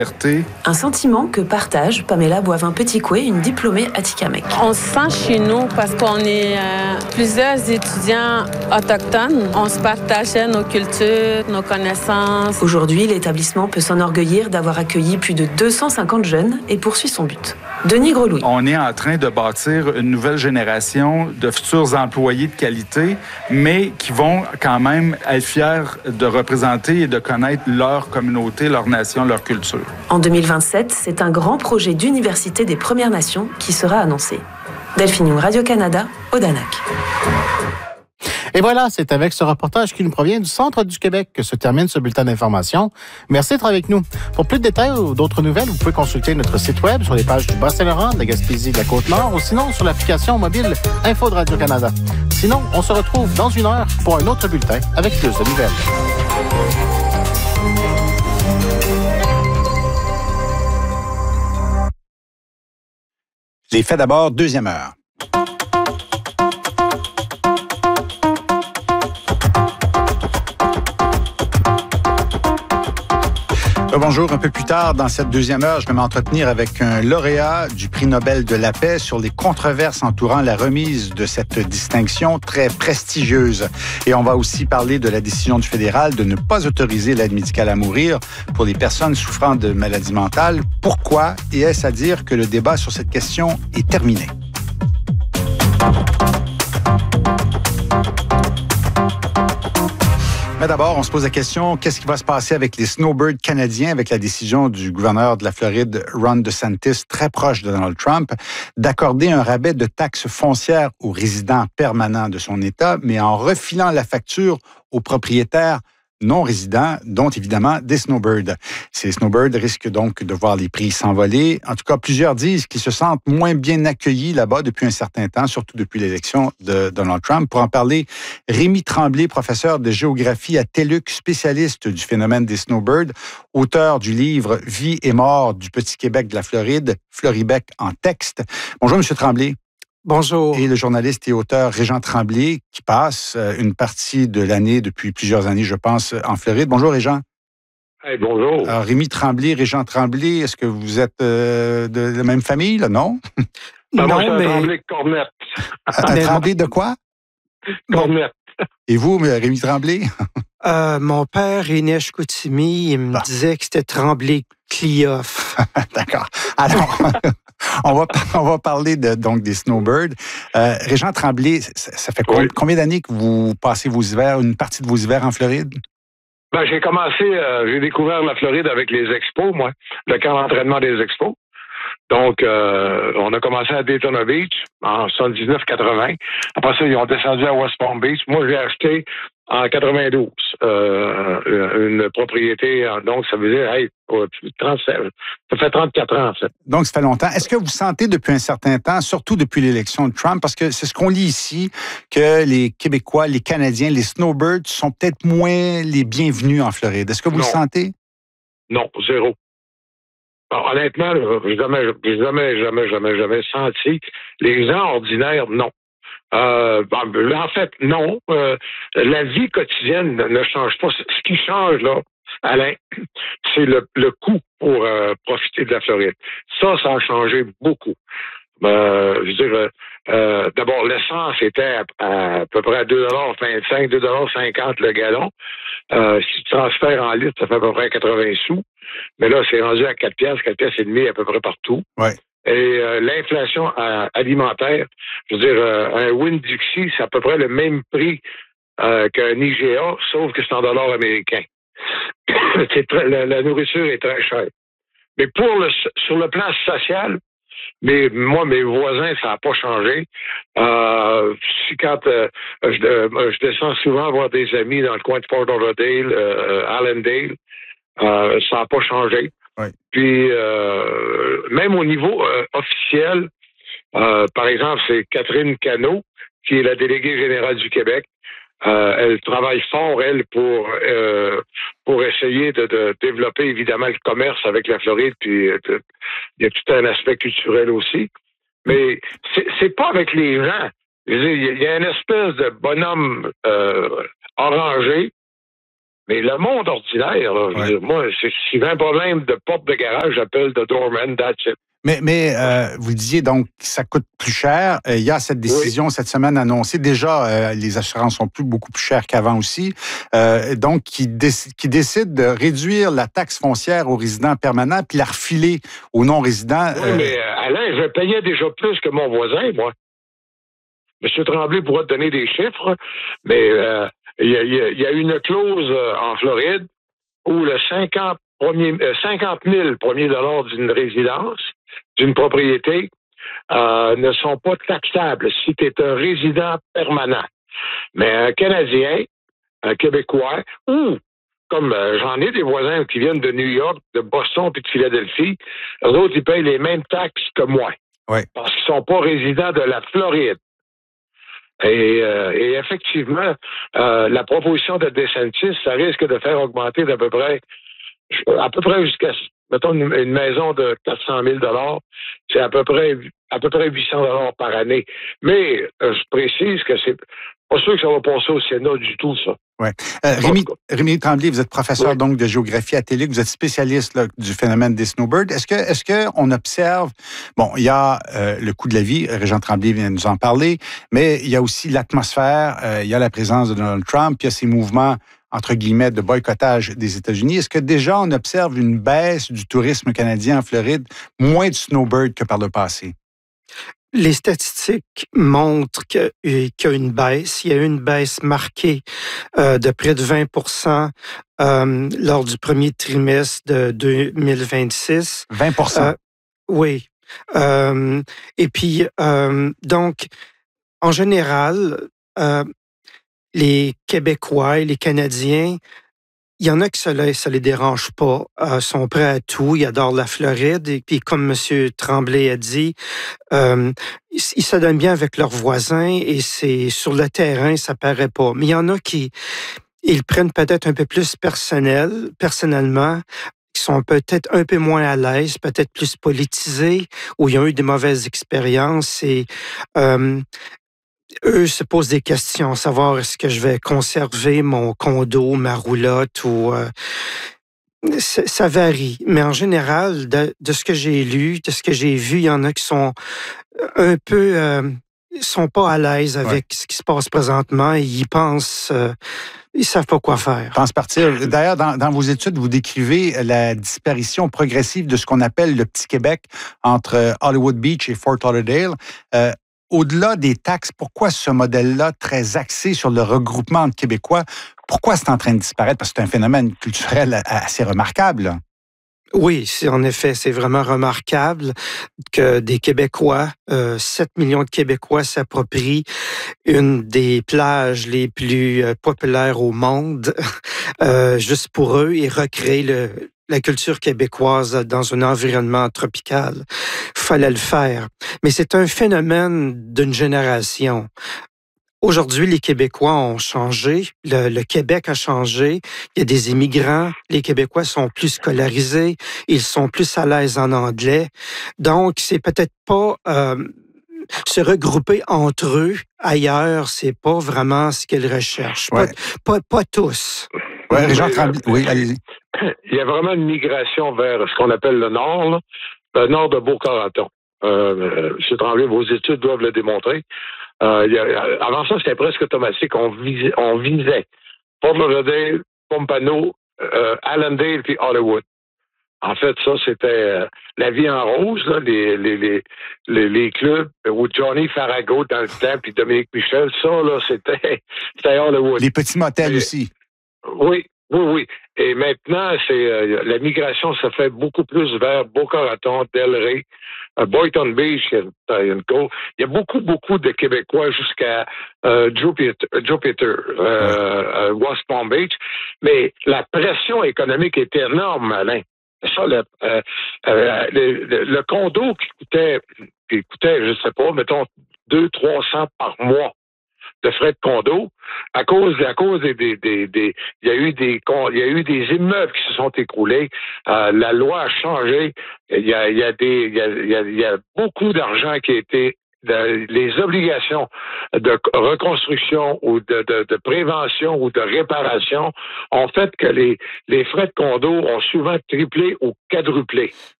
Un sentiment que partage Pamela Boivin-Petitcoué, une diplômée Atikamek. On se sent chez nous parce qu'on est plusieurs étudiants autochtones. On se partageait nos cultures, nos connaissances. Aujourd'hui, l'établissement peut s'enorgueillir d'avoir accueilli plus de 250 jeunes et poursuit son but. Denis Grelouille. On est en train de bâtir une nouvelle génération de futurs employés de qualité, mais qui vont quand même être fiers de représenter et de connaître leur communauté, leur nation, leur culture. En 2027, c'est un grand projet d'université des Premières Nations qui sera annoncé. Delphine Young, Radio-Canada, Odanak. Et voilà, c'est avec ce reportage qui nous provient du centre du Québec que se termine ce bulletin d'information. Merci d'être avec nous. Pour plus de détails ou d'autres nouvelles, vous pouvez consulter notre site web sur les pages du Bas-Saint-Laurent, de la Gaspésie, de la Côte-Nord ou sinon sur l'application mobile Info de Radio-Canada. Sinon, on se retrouve dans une heure pour un autre bulletin avec plus de nouvelles. Les faits d'abord, deuxième heure. Bonjour. Un peu plus tard, dans cette deuxième heure, je vais m'entretenir avec un lauréat du prix Nobel de la paix sur les controverses entourant la remise de cette distinction très prestigieuse. Et on va aussi parler de la décision du fédéral de ne pas autoriser l'aide médicale à mourir pour les personnes souffrant de maladies mentales. Pourquoi? Et est-ce à dire que le débat sur cette question est terminé? Mais d'abord, on se pose la question, qu'est-ce qui va se passer avec les snowbirds canadiens avec la décision du gouverneur de la Floride, Ron DeSantis, très proche de Donald Trump, d'accorder un rabais de taxes foncières aux résidents permanents de son État, mais en refilant la facture aux propriétaires non-résidents, dont évidemment des snowbirds. Ces snowbirds risquent donc de voir les prix s'envoler. En tout cas, plusieurs disent qu'ils se sentent moins bien accueillis là-bas depuis un certain temps, surtout depuis l'élection de Donald Trump. Pour en parler, Rémi Tremblay, professeur de géographie à TELUC, spécialiste du phénomène des snowbirds, auteur du livre « Vie et mort du Petit Québec de la Floride, Floribec en texte ». Bonjour, M. Tremblay. Bonjour. Et le journaliste et auteur Régent Tremblay, qui passe une partie de l'année, depuis plusieurs années, je pense, en Floride. Bonjour, Régent. Hey, bonjour. Alors, Rémi Tremblay, Régent Tremblay, est-ce que vous êtes de la même famille, là, non? Non, moi, je suis mais... un Tremblay de Cornette. Un Tremblay de quoi? Cornette. Et vous, Rémi Tremblay? Mon père est né à Chicoutimi. Il me disait que c'était Tremblay-Clioff. D'accord. Alors... On va parler donc des snowbirds. Régent Tremblay, ça fait combien d'années que vous passez vos hivers, une partie de vos hivers en Floride? Ben, j'ai découvert la Floride avec les expos, moi, le camp d'entraînement des expos. Donc, on a commencé à Daytona Beach en 79-80. Après ça, ils ont descendu à West Palm Beach. Moi, j'ai acheté en 92 une propriété. Donc, ça veut dire, hey, ça fait 34 ans, en fait. Donc, ça fait longtemps. Est-ce que vous sentez depuis un certain temps, surtout depuis l'élection de Trump, parce que c'est ce qu'on lit ici, que les Québécois, les Canadiens, les snowbirds sont peut-être moins les bienvenus en Floride. Est-ce que vous le sentez? Non, zéro. Alors, honnêtement, jamais senti. Les gens ordinaires, non. En fait, non. La vie quotidienne ne change pas. Ce qui change, là, Alain, c'est le coût pour profiter de la Floride. Ça a changé beaucoup. Je veux dire, d'abord, l'essence était à peu près à 2,25 2,50 le gallon. Si tu transfères en litres, ça fait à peu près 80 sous. Mais là, c'est rendu à 4 piastres et demi à peu près partout. Ouais. Et l'inflation alimentaire, je veux dire, un Winn-Dixie, c'est à peu près le même prix qu'un IGA, sauf que c'est en dollars américains. La nourriture est très chère. Mais sur le plan social, mes voisins, ça n'a pas changé. Quand je descends souvent voir des amis dans le coin de Port Lauderdale, Allendale, ça n'a pas changé. Oui. Puis, même au niveau officiel, par exemple, c'est Catherine Cano, qui est la déléguée générale du Québec. Elle travaille fort, elle, pour essayer de développer, évidemment, le commerce avec la Floride, puis il y a tout un aspect culturel aussi. Mais c'est pas avec les gens. Il y a une espèce de bonhomme orangé, Mais le monde ordinaire, là, je veux dire, moi, si j'ai un problème de porte de garage, j'appelle the doorman, that's it. Mais vous disiez donc que ça coûte plus cher. Il y a cette décision cette semaine annoncée. Déjà, les assurances sont beaucoup plus chères qu'avant aussi. Donc, qui décide de réduire la taxe foncière aux résidents permanents puis la refiler aux non-résidents. Oui, mais Alain, je payais déjà plus que mon voisin, moi. M. Tremblay pourra te donner des chiffres, mais il y a une clause en Floride où le 50 000 premiers dollars d'une résidence, d'une propriété, ne sont pas taxables si tu es un résident permanent. Mais un Canadien, un Québécois, ou comme j'en ai des voisins qui viennent de New York, de Boston puis de Philadelphie, eux autres, ils payent les mêmes taxes que moi. Oui. Parce qu'ils ne sont pas résidents de la Floride. Et effectivement, la proposition de DeSantis, ça risque de faire augmenter d'à peu près jusqu'à, mettons, une maison de 400 000 $, c'est à peu près 800 $ par année. Mais je précise que c'est pas sûr que ça va passer au Sénat du tout, ça. Oui. Rémi Tremblay, vous êtes professeur donc de géographie à TELUC, vous êtes spécialiste là, du phénomène des snowbirds. Est-ce que on observe, bon, il y a le coût de la vie, Régent Tremblay vient de nous en parler, mais il y a aussi l'atmosphère, il y a la présence de Donald Trump, il y a ces mouvements entre guillemets, de boycottage des États-Unis. Est-ce que déjà on observe une baisse du tourisme canadien en Floride, moins de snowbird que par le passé? Les statistiques montrent qu'il y a une baisse. Il y a eu une baisse marquée de près de 20% lors du premier trimestre de 2026. 20%? Oui. Et puis, donc, en général, les Québécois et les Canadiens, il y en a que ça les dérange pas, sont prêts à tout, ils adorent la Floride. Et puis, comme M. Tremblay a dit, ils se donnent bien avec leurs voisins et c'est sur le terrain, ça paraît pas. Mais il y en a qui ils prennent peut-être un peu plus personnellement, qui sont peut-être un peu moins à l'aise, peut-être plus politisés, ou ils ont eu des mauvaises expériences et eux se posent des questions, savoir est-ce que je vais conserver mon condo, ma roulotte ou ça varie. Mais en général, de ce que j'ai lu, de ce que j'ai vu, il y en a qui sont un peu sont pas à l'aise avec ce qui se passe présentement et ils pensent ils savent pas quoi faire. Pense partir. D'ailleurs, dans vos études, vous décrivez la disparition progressive de ce qu'on appelle le Petit Québec entre Hollywood Beach et Fort Lauderdale. Au-delà des taxes, pourquoi ce modèle-là, très axé sur le regroupement de Québécois, pourquoi c'est en train de disparaître? Parce que c'est un phénomène culturel assez remarquable, là. Oui, en effet, c'est vraiment remarquable que des Québécois, 7 millions de Québécois s'approprient une des plages les plus populaires au monde, juste pour eux, et recréent la culture québécoise dans un environnement tropical. Fallait le faire. Mais c'est un phénomène d'une génération. Aujourd'hui, les Québécois ont changé, le Québec a changé, il y a des immigrants, les Québécois sont plus scolarisés, ils sont plus à l'aise en anglais. Donc, c'est peut-être pas se regrouper entre eux ailleurs, c'est pas vraiment ce qu'ils recherchent. Ouais. Pas tous. Oui, Régent Tremblay, oui, allez-y. Il y a vraiment une migration vers ce qu'on appelle le nord, là, le nord de Beauce-Coraton. M. Tremblay, vos études doivent le démontrer. Avant ça, c'était presque automatique. On visait Fort Lauderdale, Pompano, Allendale puis Hollywood. En fait, ça, c'était la vie en rose, là, les clubs où Johnny Farago dans le temps puis Dominique Michel, ça, là, c'était Hollywood. Les petits motels aussi. Oui. Et maintenant, la migration se fait beaucoup plus vers Boca-Raton, Delray, Boynton Beach. Il y a beaucoup de Québécois jusqu'à Jupiter, West Palm Beach. Mais la pression économique est énorme, Alain. Ça, le condo qui coûtait, je sais pas, mettons 200-300 par mois de frais de condo, à cause des il y a eu des immeubles qui se sont écroulés. La loi a changé. Il y a beaucoup d'argent qui a été les obligations de reconstruction ou de prévention ou de réparation ont fait que les frais de condo ont souvent triplé ou quadruplé.